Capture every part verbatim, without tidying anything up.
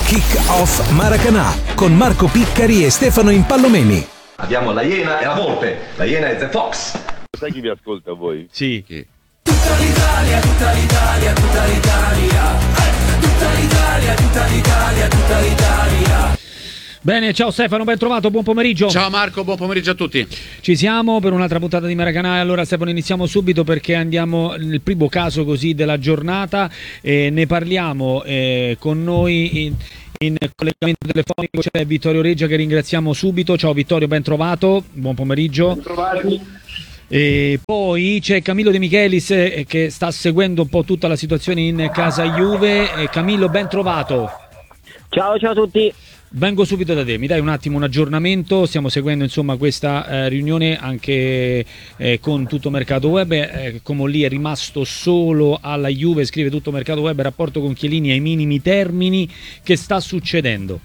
Kick Off Maracanã con Marco Piccari e Stefano Impallomeni. Abbiamo la Iena e la Volpe. La Iena è The Fox. Sai chi vi ascolta voi? Sì. Chi? Tutta l'Italia, tutta l'Italia, tutta l'Italia. Eh, tutta l'Italia, tutta l'Italia, tutta l'Italia. Bene, ciao Stefano, ben trovato, buon pomeriggio. Ciao Marco, buon pomeriggio a tutti. Ci siamo per un'altra puntata di Maracanã. Allora Stefano, iniziamo subito perché andiamo nel primo caso così della giornata e ne parliamo eh, con noi in, in collegamento telefonico. C'è Vittorio Reggia che ringraziamo subito. Ciao Vittorio, ben trovato, buon pomeriggio. Ben trovati. E poi c'è Camillo De Michelis eh, che sta seguendo un po' tutta la situazione in casa Juve. E Camillo, ben trovato. Ciao, ciao a tutti. Vengo subito da te, mi dai un attimo un aggiornamento. Stiamo seguendo insomma questa eh, riunione anche eh, con Tutto Mercato Web. Eh, Comolli è rimasto solo alla Juve, scrive Tutto Mercato Web, rapporto con Chiellini ai minimi termini. Che sta succedendo?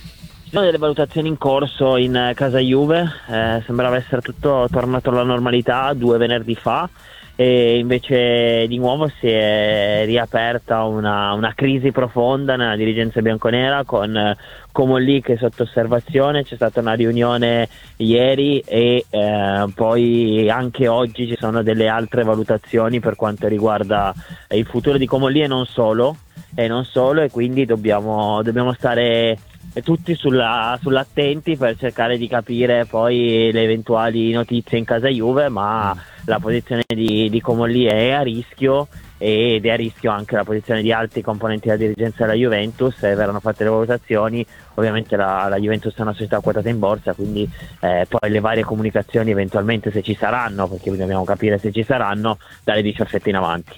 Ci sono delle valutazioni in corso in casa Juve, eh, sembrava essere tutto tornato alla normalità due venerdì fa. E invece di nuovo si è riaperta una, una crisi profonda nella dirigenza bianconera con Comolli che è sotto osservazione. C'è stata una riunione ieri e eh, poi anche oggi ci sono delle altre valutazioni per quanto riguarda il futuro di Comolli e non solo, e non solo e quindi dobbiamo, dobbiamo stare tutti sulla, sull'attenti per cercare di capire poi le eventuali notizie in casa Juve, ma la posizione di, di Comolli è a rischio ed è a rischio anche la posizione di altri componenti della dirigenza della Juventus. Se verranno fatte le valutazioni, ovviamente la, la Juventus è una società quotata in borsa, quindi eh, poi le varie comunicazioni eventualmente, se ci saranno, perché dobbiamo capire se ci saranno, dalle diciassette in avanti.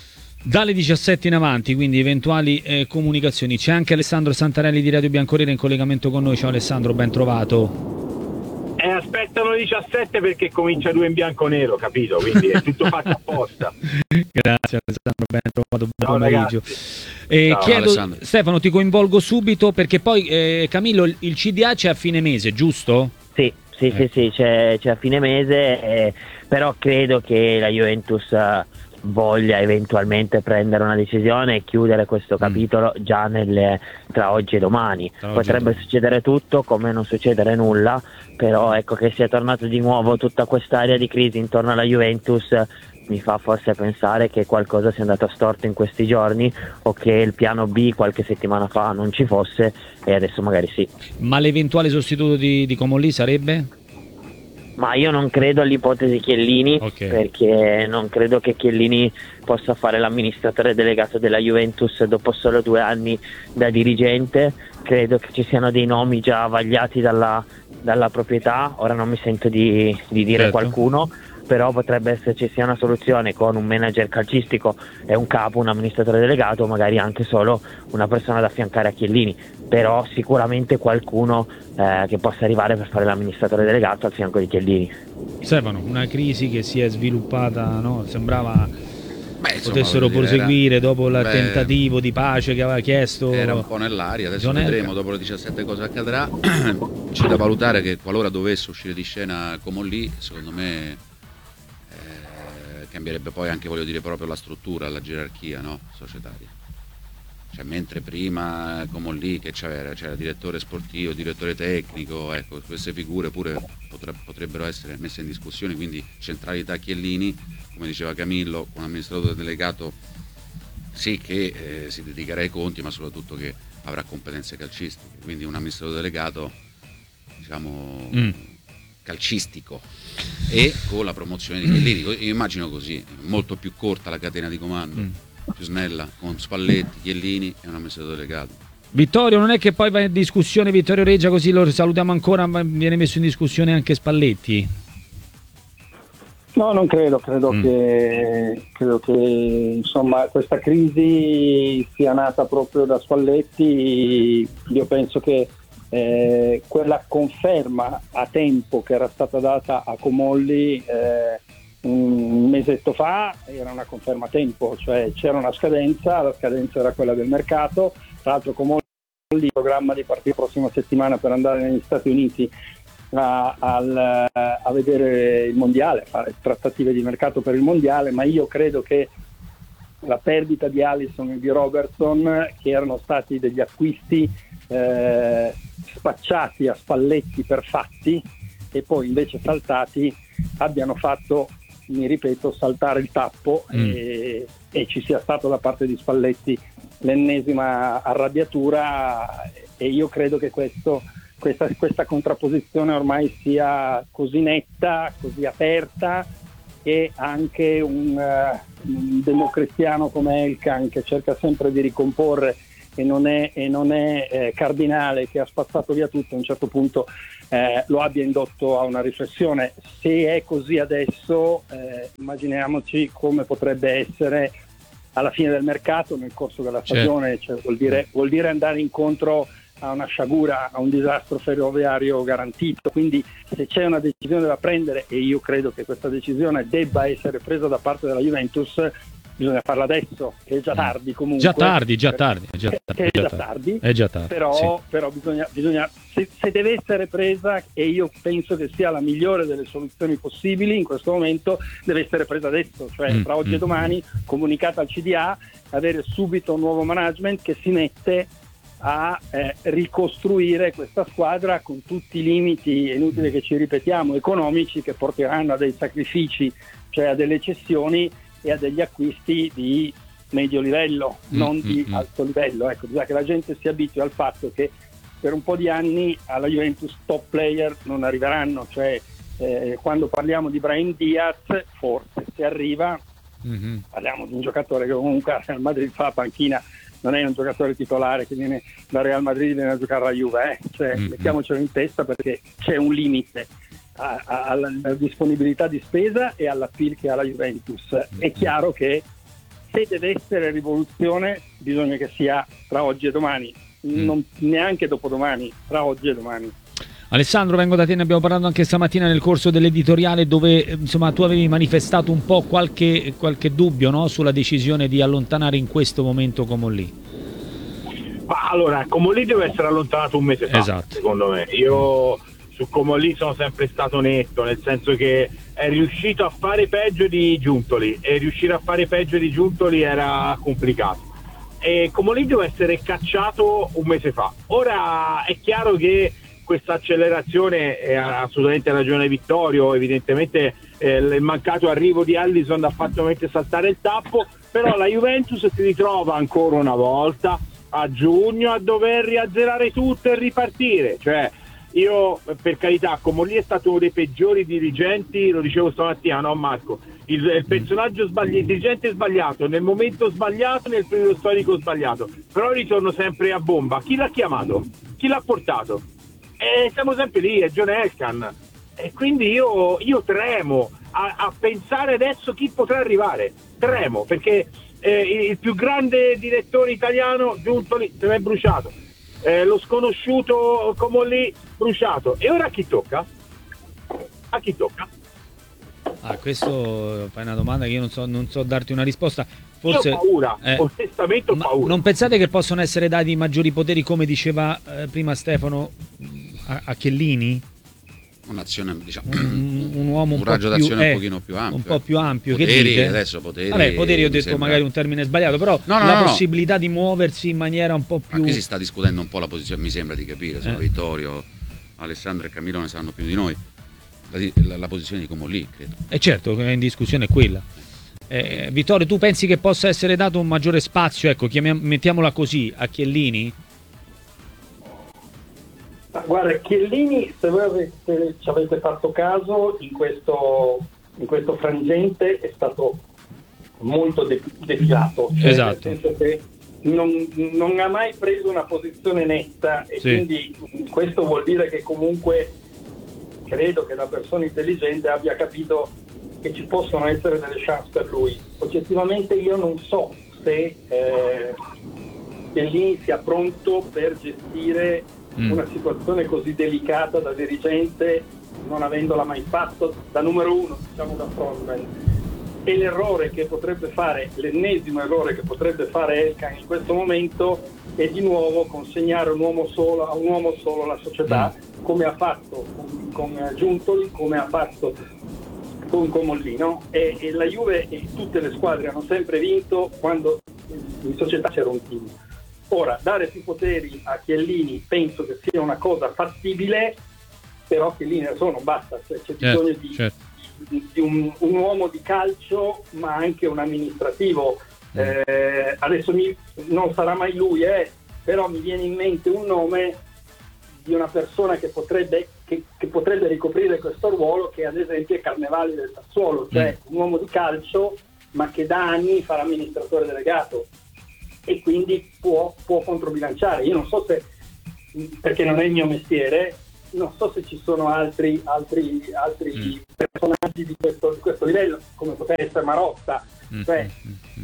Dalle diciassette in avanti, quindi eventuali eh, comunicazioni. C'è anche Alessandro Santarelli di Radio Bianconera in collegamento con noi. Ciao Alessandro, ben trovato. Eh, aspettano le diciassette perché comincia due in bianco nero, capito? Quindi è tutto fatto apposta. Grazie Alessandro, ben trovato, buon Ciao, pomeriggio. Eh, Ciao, chiedo, Alessandro. Stefano, ti coinvolgo subito perché poi eh, Camillo, il, il C D A c'è a fine mese, giusto? Sì, sì, Eh. sì, sì, c'è, c'è a fine mese, eh, però credo che la Juventus eh, voglia eventualmente prendere una decisione e chiudere questo capitolo già nelle, tra oggi e domani. Tra oggi Potrebbe e domani. succedere tutto come non succedere nulla, però ecco che sia tornato di nuovo tutta quest'area di crisi intorno alla Juventus mi fa forse pensare che qualcosa sia andato storto in questi giorni o che il piano B qualche settimana fa non ci fosse e adesso magari sì. Ma l'eventuale sostituto di, di Comolli sarebbe? Ma io non credo all'ipotesi Chiellini, Ok. perché non credo che Chiellini possa fare l'amministratore delegato della Juventus dopo solo due anni da dirigente. Credo che ci siano dei nomi già vagliati dalla, dalla proprietà, ora non mi sento di, di dire Certo. qualcuno, però potrebbe esserci sia una soluzione con un manager calcistico e un capo, un amministratore delegato, magari anche solo una persona da affiancare a Chiellini, però sicuramente qualcuno eh, che possa arrivare per fare l'amministratore delegato al fianco di Chiellini. Stefano, una crisi che si è sviluppata, no? Sembrava Beh, insomma, potessero voglio dire, proseguire era- dopo il beh, tentativo di pace che aveva chiesto. Era un po' nell'aria, adesso Zonelka. vedremo dopo le diciassette cosa accadrà. C'è da valutare che qualora dovesse uscire di scena Comolli, secondo me eh, cambierebbe poi anche, voglio dire, proprio la struttura, la gerarchia, no? Societaria. Cioè, mentre prima Comolli che c'era, c'era direttore sportivo, direttore tecnico, ecco, queste figure pure potre- potrebbero essere messe in discussione, quindi centralità Chiellini, come diceva Camillo, un amministratore delegato sì che eh, si dedicherà ai conti, ma soprattutto che avrà competenze calcistiche, quindi un amministratore delegato, diciamo, Mm. calcistico, e con la promozione di Chiellini. Io immagino così, molto più corta la catena di comando, Mm. più snella, con Spalletti, Chiellini e un amministratore delegato. Vittorio, non è che poi va in discussione Vittorio Reggia, così lo salutiamo ancora, ma viene messo in discussione anche Spalletti? No, non credo, credo Mm. che credo che insomma questa crisi sia nata proprio da Spalletti. Io penso che eh, quella conferma a tempo che era stata data a Comolli eh, un mesetto fa era una conferma a tempo, cioè c'era una scadenza, la scadenza era quella del mercato. Tra l'altro Comolli ha programma di partire la prossima settimana per andare negli Stati Uniti A, al, a vedere il mondiale, fare trattative di mercato per il mondiale, ma io credo che la perdita di Alisson e di Robertson, che erano stati degli acquisti eh, spacciati a Spalletti per fatti e poi invece saltati abbiano fatto, mi ripeto, saltare il tappo mm. e, e ci sia stato da parte di Spalletti l'ennesima arrabbiatura, e io credo che questo, questa, questa contrapposizione ormai sia così netta, così aperta, e anche un, uh, un democristiano come Elkann, che cerca sempre di ricomporre e non è, e non è eh, Cardinale, che ha spazzato via tutto, a un certo punto eh, lo abbia indotto a una riflessione. Se è così adesso, eh, immaginiamoci come potrebbe essere alla fine del mercato, nel corso della stagione. Certo. Cioè, vuol dire, vuol dire andare incontro a una sciagura, a un disastro ferroviario garantito. Quindi se c'è una decisione da prendere, e io credo che questa decisione debba essere presa da parte della Juventus, bisogna farla adesso, che è già tardi comunque. Già tardi, già tardi. È già tardi, è già tardi, è già tardi però, sì. però bisogna, bisogna se, se deve essere presa, e io penso che sia la migliore delle soluzioni possibili in questo momento, deve essere presa adesso, cioè mm, tra oggi mm, e domani, comunicata al C D A, avere subito un nuovo management che si mette a eh, ricostruire questa squadra con tutti i limiti, è inutile che ci ripetiamo, economici, che porteranno a dei sacrifici, cioè a delle cessioni e a degli acquisti di medio livello, mm, non mm, di mm. alto livello. Ecco, bisogna che la gente si abitui al fatto che per un po' di anni alla Juventus top player non arriveranno, cioè eh, quando parliamo di Brahim Diaz, forse se arriva, mm-hmm. parliamo di un giocatore che comunque al Madrid fa la panchina, non è un giocatore titolare che viene da Real Madrid e viene a giocare alla Juve, eh? Cioè, mm-hmm. mettiamocelo in testa, perché c'è un limite a, a, alla, alla disponibilità di spesa e all'appeal che ha la Juventus. Mm-hmm. È chiaro che se deve essere rivoluzione bisogna che sia tra oggi e domani, mm. non neanche dopodomani, tra oggi e domani. Alessandro, vengo da te, ne abbiamo parlato anche stamattina nel corso dell'editoriale, dove insomma tu avevi manifestato un po' qualche, qualche dubbio, no? Sulla decisione di allontanare in questo momento Comolli. Ma allora, Comolli deve essere allontanato un mese fa, esatto. secondo me. Io su Comolli sono sempre stato netto, nel senso che è riuscito a fare peggio di Giuntoli, e riuscire a fare peggio di Giuntoli era complicato. E Comolli deve essere cacciato un mese fa. Ora è chiaro che questa accelerazione, è assolutamente ragione Vittorio, evidentemente eh, il mancato arrivo di Alisson ha fatto mettere saltare il tappo, però la Juventus si ritrova ancora una volta a giugno a dover riazzerare tutto e ripartire. Cioè, io, per carità, Comolli è stato uno dei peggiori dirigenti, lo dicevo stamattina, no Marco? Il, il personaggio sbagliato, il dirigente sbagliato, nel momento sbagliato, nel periodo storico sbagliato, però ritorno sempre a bomba. Chi l'ha chiamato? Chi l'ha portato? E siamo sempre lì, è John Elkann, e quindi io, io tremo a, a pensare adesso chi potrà arrivare, tremo, perché eh, il più grande direttore italiano, Giuntoli, se n'è bruciato, eh, lo sconosciuto Comolli, bruciato, e ora a chi tocca? A chi tocca? Ah, questo fai una domanda che io non so, non so darti una risposta. Forse, io ho paura, eh, onestamente ho paura. Non pensate che possono essere dati maggiori poteri, come diceva eh, prima Stefano, a, a Chiellini? Un'azione, diciamo, un, un uomo un, un raggio po' d'azione più, un eh, pochino più ampio. Un po' più ampio. Poteri, che dite? adesso poteri. Vabbè, poteri ho detto sembra... magari un termine sbagliato, però no, no, la no, possibilità no. di muoversi in maniera un po' più... Ma qui si sta discutendo un po' la posizione, mi sembra di capire, se eh. Vittorio, Alessandro e Camillo ne sanno più di noi. La, la, la posizione di Comolli, credo. E certo, in discussione è quella. Eh, Vittorio, tu pensi che possa essere dato un maggiore spazio, ecco, chiamiam- mettiamola così, a Chiellini? Ma guarda, Chiellini, se voi avete, ci avete fatto caso, in questo, in questo frangente è stato molto de- defilato. Cioè, esatto. Nel senso che non, non ha mai preso una posizione netta, e sì. Quindi questo vuol dire che comunque credo che la persona intelligente abbia capito che ci possono essere delle chance per lui. Oggettivamente io non so se eh, Chiellini sia pronto per gestire mm. una situazione così delicata da dirigente, non avendola mai fatto da numero uno, diciamo da frontman. E l'errore che potrebbe fare, l'ennesimo errore che potrebbe fare Elkann in questo momento è di nuovo consegnare un uomo solo a un uomo solo la società, mm. come ha fatto con, con Giuntoli, come ha fatto con Comollino, e, e la Juve e tutte le squadre hanno sempre vinto quando in società c'era un team. Ora, dare più poteri a Chiellini penso che sia una cosa fattibile, però Chiellini adesso non basta, cioè c'è certo, bisogno di, certo. di, di un, un uomo di calcio, ma anche un amministrativo. Eh, adesso mi, non sarà mai lui, eh, però mi viene in mente un nome di una persona che potrebbe, che, che potrebbe ricoprire questo ruolo, che ad esempio è Carnevali del Sassuolo, cioè mm. un uomo di calcio ma che da anni fa l'amministratore delegato e quindi può, può controbilanciare. Io non so se, perché non è il mio mestiere, non so se ci sono altri, altri, altri mm. personaggi di questo, di questo livello, come potrebbe essere Marotta, mm. cioè mm.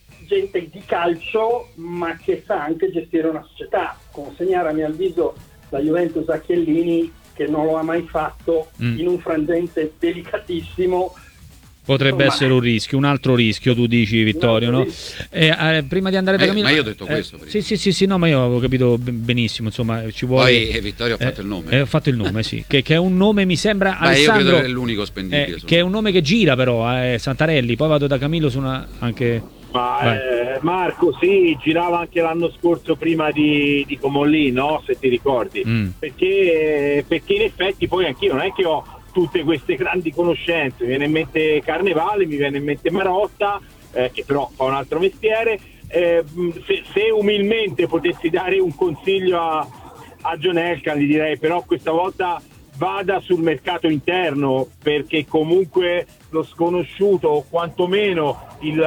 gente di calcio ma che sa anche gestire una società. Consegnare a mio avviso la Juventus a Chiellini, che non lo ha mai fatto, mm. in un frangente delicatissimo, potrebbe insomma, essere un rischio, un altro rischio, tu dici, Vittorio, no? Eh, eh, prima di andare da ma, Camillo, ma io ho detto eh, questo prima. sì sì sì sì no, ma io avevo capito benissimo, insomma, ci vuole. Poi eh, Vittorio ha fatto eh, il nome eh, ho fatto il nome, sì, che, che è un nome, mi sembra, Beh, Alessandro, io credo che è l'unico spendibile, eh, che è un nome che gira però, eh, Santarelli. Poi vado da Camillo su una anche. Ma eh, Marco, sì, girava anche l'anno scorso prima di, di Comolli, no? Se ti ricordi, mm. perché, perché in effetti poi anch'io non è che ho tutte queste grandi conoscenze, mi viene in mente Carnevale, mi viene in mente Marotta, eh, che però fa un altro mestiere. Eh, se, se umilmente potessi dare un consiglio a, a John Elkann, gli direi però questa volta vada sul mercato interno, perché comunque lo sconosciuto o quantomeno il,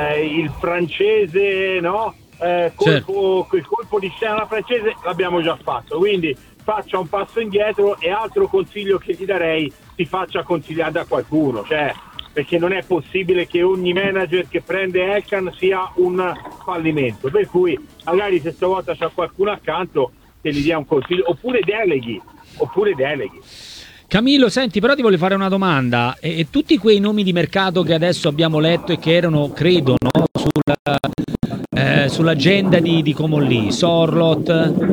il francese, no? Eh, colpo, certo. Il colpo di scena francese l'abbiamo già fatto, quindi faccia un passo indietro. E altro consiglio che ti darei, ti faccia consigliare da qualcuno, cioè, perché non è possibile che ogni manager che prende Elkann sia un fallimento, per cui magari se stavolta c'è qualcuno accanto te gli dia un consiglio, oppure deleghi oppure deleghi. Camillo, senti, però ti voglio fare una domanda. E, e tutti quei nomi di mercato che adesso abbiamo letto e che erano, credo, no, sulla, eh, sull'agenda di, di Comolli, Sorlot,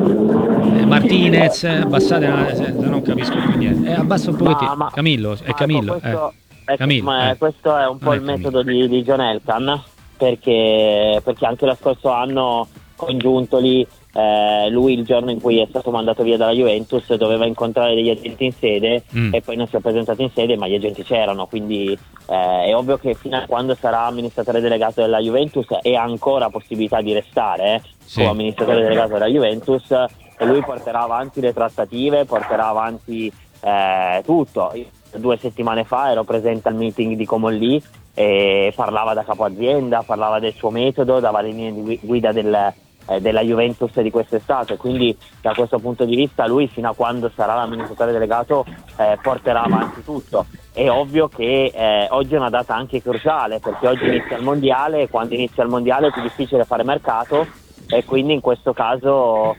eh, Martinez, abbassate, eh, se non capisco più niente. Eh, abbassa un pochettino. Ma, ma, Camillo, è Camillo. Questo, eh. è, Camillo, ma eh. questo è un po' Non il è metodo di, di John Elkann, perché, perché anche lo scorso anno con Giuntoli, Eh, lui il giorno in cui è stato mandato via dalla Juventus doveva incontrare degli agenti in sede mm. e poi non si è presentato in sede, ma gli agenti c'erano, quindi eh, è ovvio che fino a quando sarà amministratore delegato della Juventus e ha ancora possibilità di restare eh, sì. come amministratore delegato della Juventus, e lui porterà avanti le trattative, porterà avanti eh, tutto. Io, due settimane fa ero presente al meeting di Comolli e parlava da capo azienda, parlava del suo metodo, dava le linee di guida del Eh, della Juventus di quest'estate, quindi da questo punto di vista lui fino a quando sarà l'amministratore delegato eh, porterà avanti tutto. È ovvio che eh, oggi è una data anche cruciale, perché oggi inizia il mondiale e quando inizia il mondiale è più difficile fare mercato, e quindi in questo caso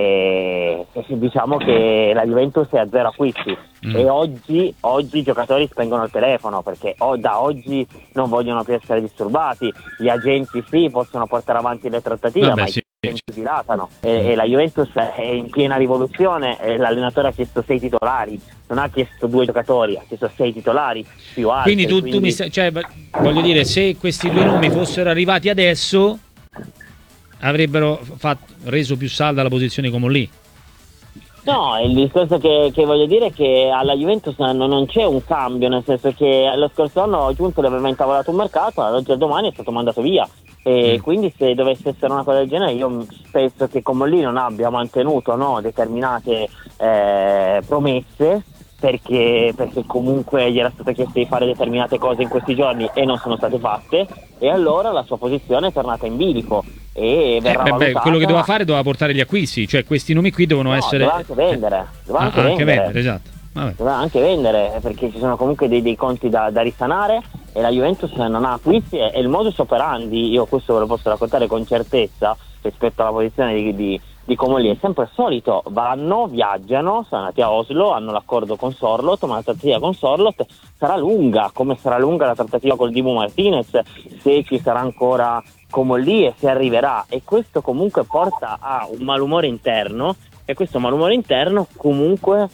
eh, diciamo che la Juventus è a zero acquisti mm. e oggi, oggi i giocatori spengono il telefono, perché oh, da oggi non vogliono più essere disturbati, gli agenti sì possono portare avanti le trattative, Vabbè, ma sì. i agenti dilatano e, e la Juventus è in piena rivoluzione e l'allenatore ha chiesto sei titolari, non ha chiesto due giocatori, ha chiesto sei titolari più altri. Quindi tu, quindi... tu mi stai, cioè, voglio dire, se questi due nomi fossero arrivati adesso avrebbero fatto, reso più salda la posizione come lì. No, il discorso che, che voglio dire è che alla Juventus non, non c'è un cambio, nel senso che lo scorso anno Giuntoli aveva intavolato un mercato, dall'oggi al domani è stato mandato via, e mm. quindi se dovesse essere una cosa del genere io penso che Comolli non abbia mantenuto no, determinate eh, promesse, perché, perché comunque gli era stato chiesto di fare determinate cose in questi giorni e non sono state fatte, e allora la sua posizione è tornata in bilico e verrà eh, beh, beh, quello che doveva fare doveva portare gli acquisti, cioè questi nomi qui devono no, essere doveva anche vendere doveva ah, anche, anche vendere, vendere esatto. Vabbè. Doveva anche vendere, perché ci sono comunque dei, dei conti da, da risanare e la Juventus non ha acquisti, e, e il modus operandi, io questo ve lo posso raccontare con certezza rispetto alla posizione di, di di Comolli, è sempre il solito: vanno, viaggiano, sono andati a Oslo, hanno l'accordo con Sorlot, ma la trattativa con Sorlot sarà lunga, come sarà lunga la trattativa col Dibu Martinez, se ci sarà ancora Comolli e se arriverà, e questo comunque porta a un malumore interno, e questo malumore interno comunque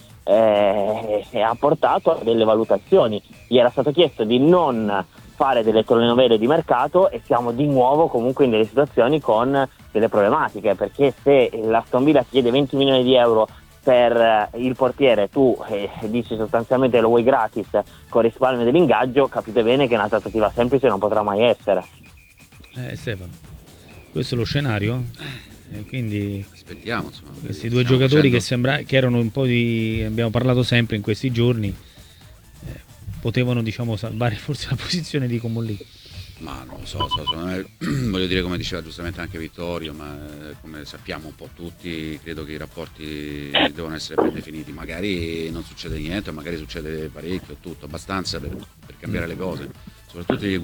eh, ha portato a delle valutazioni. Gli era stato chiesto di non fare delle telenovele di mercato e siamo di nuovo comunque in delle situazioni con delle problematiche, perché se l'Aston Villa ti chiede venti milioni di euro per il portiere, tu eh, dici sostanzialmente lo vuoi gratis con risparmio dell'ingaggio, capite bene che una trattativa semplice non potrà mai essere. Eh, Stefano, questo è lo scenario? E quindi aspettiamo, insomma, questi due stiamo giocatori facendo... che sembra che erano un po' di, abbiamo parlato sempre in questi giorni, eh, potevano, diciamo, salvare forse la posizione di Comolli. Ma non lo so, so, so me, voglio dire, come diceva giustamente anche Vittorio, ma eh, come sappiamo un po' tutti, credo che i rapporti devono essere ben definiti. Magari non succede niente, magari succede parecchio, tutto, abbastanza per, per cambiare le cose, soprattutto gli